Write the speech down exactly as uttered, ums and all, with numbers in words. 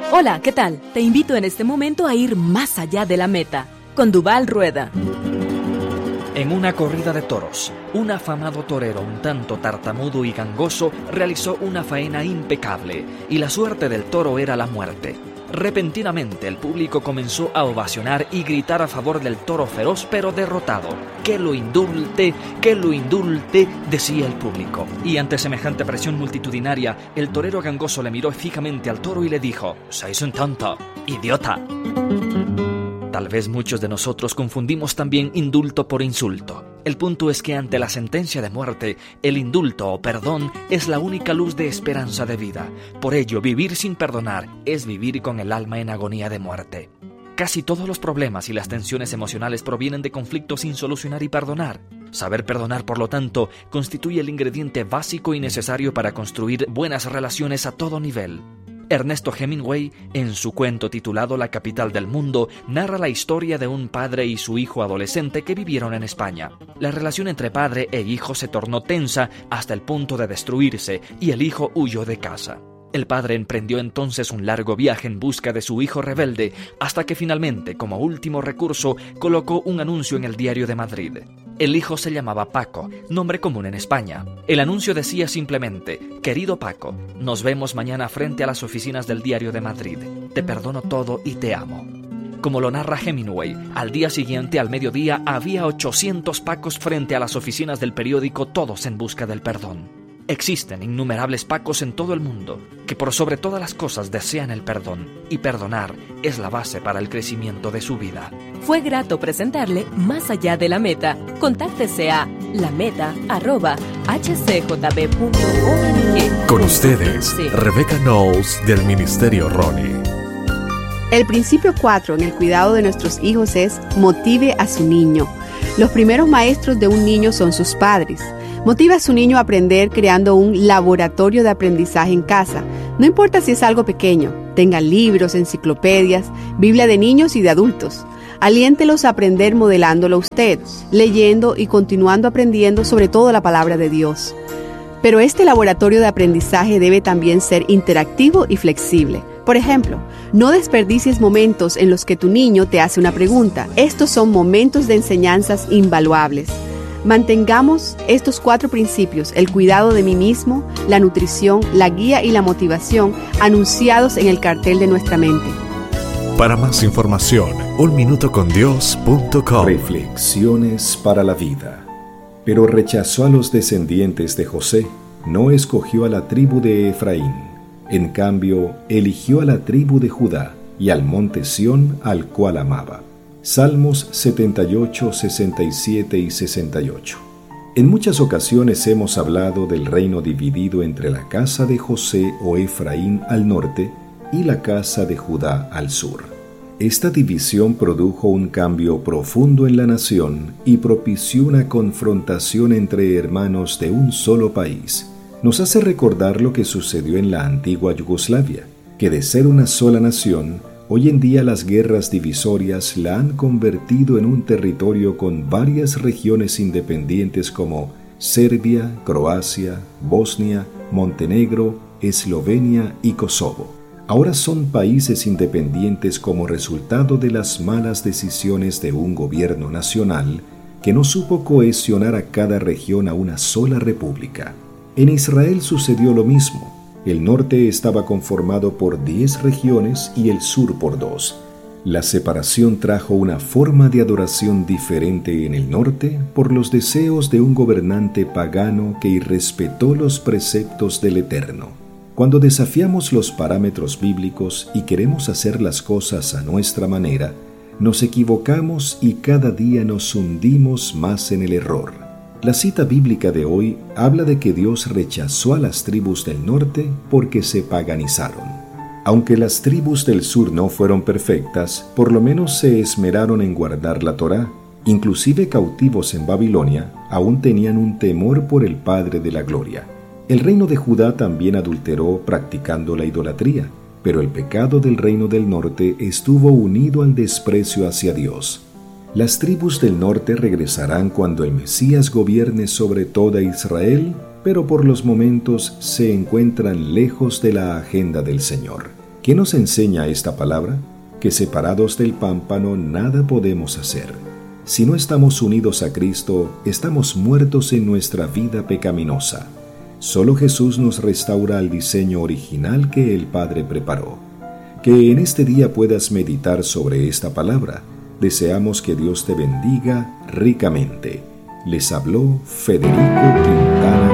Hola, ¿qué tal? Te invito en este momento a ir más allá de la meta, con Duval Rueda. En una corrida de toros, un afamado torero un tanto tartamudo y gangoso realizó una faena impecable, y la suerte del toro era la muerte. Repentinamente el público comenzó a ovacionar y gritar a favor del toro feroz pero derrotado. ¡Que lo indulte! ¡Que lo indulte!, decía el público. Y ante semejante presión multitudinaria, el torero gangoso le miró fijamente al toro y le dijo: «Sois un tonto, idiota». Tal vez muchos de nosotros confundimos también indulto por insulto. El punto es que ante la sentencia de muerte, el indulto o perdón es la única luz de esperanza de vida. Por ello, vivir sin perdonar es vivir con el alma en agonía de muerte. Casi todos los problemas y las tensiones emocionales provienen de conflictos sin solucionar y perdonar. Saber perdonar, por lo tanto, constituye el ingrediente básico y necesario para construir buenas relaciones a todo nivel. Ernesto Hemingway, en su cuento titulado La capital del mundo, narra la historia de un padre y su hijo adolescente que vivieron en España. La relación entre padre e hijo se tornó tensa hasta el punto de destruirse y el hijo huyó de casa. El padre emprendió entonces un largo viaje en busca de su hijo rebelde, hasta que finalmente, como último recurso, colocó un anuncio en el Diario de Madrid. El hijo se llamaba Paco, nombre común en España. El anuncio decía simplemente: «Querido Paco, nos vemos mañana frente a las oficinas del Diario de Madrid. Te perdono todo y te amo». Como lo narra Hemingway, al día siguiente, al mediodía, había ochocientos Pacos frente a las oficinas del periódico, todos en busca del perdón. Existen innumerables Pacos en todo el mundo que por sobre todas las cosas desean el perdón, y perdonar es la base para el crecimiento de su vida. Fue grato presentarle Más allá de la meta. Contáctese a lameta arroba h c j b punto org. Con ustedes, Rebecca Knowles del Ministerio Ronnie. El principio cuatro en el cuidado de nuestros hijos es: motive a su niño. Los primeros maestros de un niño son sus padres. Motiva a su niño a aprender creando un laboratorio de aprendizaje en casa. No importa si es algo pequeño, tengan libros, enciclopedias, Biblia de niños y de adultos. Aliéntelos a aprender modelándolo usted, leyendo y continuando aprendiendo sobre todo la palabra de Dios. Pero este laboratorio de aprendizaje debe también ser interactivo y flexible. Por ejemplo, no desperdicies momentos en los que tu niño te hace una pregunta. Estos son momentos de enseñanzas invaluables. Mantengamos estos cuatro principios: el cuidado de mí mismo, la nutrición, la guía y la motivación, anunciados en el cartel de nuestra mente. Para más información, un minuto con dios punto com. Reflexiones para la vida. Pero rechazó a los descendientes de José, no escogió a la tribu de Efraín. En cambio, eligió a la tribu de Judá y al monte Sión, al cual amaba. Salmos setenta y ocho, sesenta y siete y sesenta y ocho. En muchas ocasiones hemos hablado del reino dividido entre la casa de José o Efraín al norte y la casa de Judá al sur. Esta división produjo un cambio profundo en la nación y propició una confrontación entre hermanos de un solo país. Nos hace recordar lo que sucedió en la antigua Yugoslavia, que de ser una sola nación, hoy en día las guerras divisorias la han convertido en un territorio con varias regiones independientes como Serbia, Croacia, Bosnia, Montenegro, Eslovenia y Kosovo. Ahora son países independientes como resultado de las malas decisiones de un gobierno nacional que no supo cohesionar a cada región a una sola república. En Israel sucedió lo mismo. El norte estaba conformado por diez regiones y el sur por dos. La separación trajo una forma de adoración diferente en el norte por los deseos de un gobernante pagano que irrespetó los preceptos del Eterno. Cuando desafiamos los parámetros bíblicos y queremos hacer las cosas a nuestra manera, nos equivocamos y cada día nos hundimos más en el error. La cita bíblica de hoy habla de que Dios rechazó a las tribus del norte porque se paganizaron. Aunque las tribus del sur no fueron perfectas, por lo menos se esmeraron en guardar la Torá. Inclusive cautivos en Babilonia, aún tenían un temor por el Padre de la Gloria. El reino de Judá también adulteró practicando la idolatría, pero el pecado del reino del norte estuvo unido al desprecio hacia Dios. Las tribus del norte regresarán cuando el Mesías gobierne sobre toda Israel, pero por los momentos se encuentran lejos de la agenda del Señor. ¿Qué nos enseña esta palabra? Que separados del pámpano nada podemos hacer. Si no estamos unidos a Cristo, estamos muertos en nuestra vida pecaminosa. Solo Jesús nos restaura al diseño original que el Padre preparó. Que en este día puedas meditar sobre esta palabra. Deseamos que Dios te bendiga ricamente. Les habló Federico Quintana.